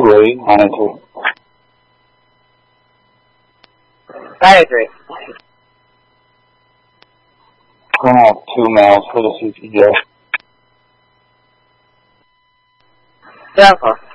agree. Honestly. I agree. I'm going to have 2 males for the CCJ. Yeah,